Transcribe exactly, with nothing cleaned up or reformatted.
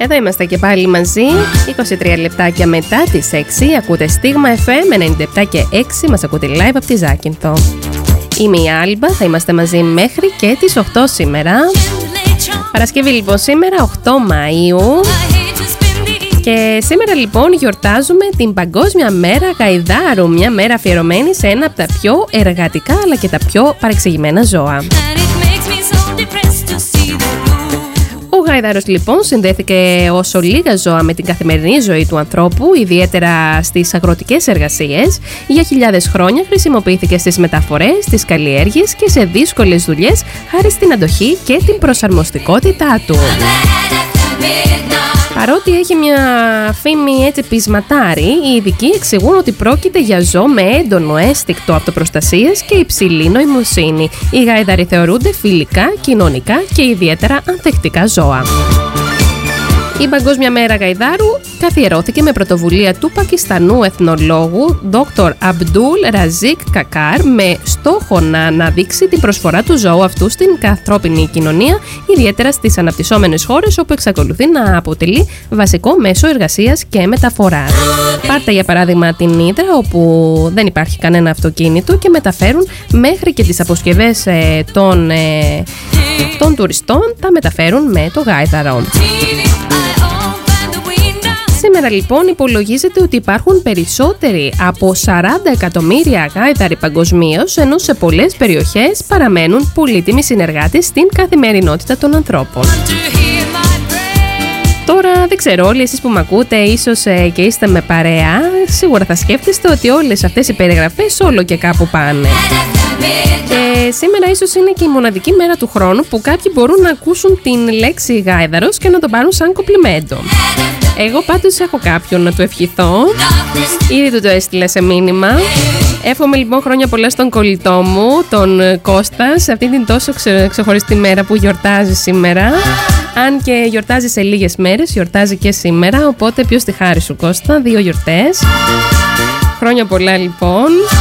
Εδώ είμαστε και πάλι μαζί, είκοσι τρία λεπτάκια μετά τις έξι. Ακούτε Στίγμα εφ εμ ενενήντα επτά και έξι. Μας ακούτε live από τη Ζάκυνθο. Είμαι η Άλμπα, θα είμαστε μαζί μέχρι και τις οκτώ σήμερα. Παρασκευή λοιπόν σήμερα, οκτώ Μαΐου. Και σήμερα λοιπόν γιορτάζουμε την Παγκόσμια Μέρα Γαϊδάρου. Μια μέρα αφιερωμένη σε ένα από τα πιο εργατικά αλλά και τα πιο παρεξηγημένα ζώα. Ο γάιδαρος λοιπόν συνδέθηκε όσο λίγα ζώα με την καθημερινή ζωή του ανθρώπου, ιδιαίτερα στις αγροτικές εργασίες. Για χιλιάδες χρόνια χρησιμοποιήθηκε στις μεταφορές, στις καλλιέργειες και σε δύσκολες δουλειές χάρη στην αντοχή και την προσαρμοστικότητά του. Παρότι έχει μια φήμη έτσι πεισματάρη, οι ειδικοί εξηγούν ότι πρόκειται για ζώο με έντονο αίσθηκτο αυτοπροστασίας και υψηλή νοημοσύνη. Οι γάιδαροι θεωρούνται φιλικά, κοινωνικά και ιδιαίτερα ανθεκτικά ζώα. Η Παγκόσμια Μέρα Γαϊδάρου καθιερώθηκε με πρωτοβουλία του Πακιστανού εθνολόγου Δόκτωρ Αμπντούλ Ραζίκ Κακάρ με στόχο να αναδείξει την προσφορά του ζώου αυτού στην ανθρώπινη κοινωνία, ιδιαίτερα στις αναπτυσσόμενες χώρες όπου εξακολουθεί να αποτελεί βασικό μέσο εργασίας και μεταφοράς. Πάρτε για παράδειγμα την Ύδρα, όπου δεν υπάρχει κανένα αυτοκίνητο και μεταφέρουν μέχρι και τις αποσκευές ε, των, ε, των τουριστών, τα μεταφέρουν με το γάιδαρο. Σήμερα λοιπόν υπολογίζεται ότι υπάρχουν περισσότεροι από σαράντα εκατομμύρια γάιδαροι παγκοσμίως, ενώ σε πολλές περιοχές παραμένουν πολύτιμοι συνεργάτες στην καθημερινότητα των ανθρώπων. Τώρα δεν ξέρω, όλοι εσείς που με ακούτε ίσως ε, και είστε με παρέα, σίγουρα θα σκέφτεστε ότι όλες αυτές οι περιγραφές όλο και κάπου πάνε. Και σήμερα ίσως είναι και η μοναδική μέρα του χρόνου που κάποιοι μπορούν να ακούσουν την λέξη γάιδαρος και να το πάρουν σαν κομπλιμέντο. Εγώ πάντως έχω κάποιον να του ευχηθώ. Ήδη του το έστειλα σε μήνυμα. Εύχομαι λοιπόν χρόνια πολλά στον κολλητό μου, τον Κώστα, σε αυτή την τόσο ξε, ξεχωριστή μέρα που γιορτάζει σήμερα. Αν και γιορτάζει σε λίγες μέρες, γιορτάζει και σήμερα. Οπότε ποιος τη χάρη σου, Κώστα, δύο γιορτές. Χρόνια πολλά λοιπόν.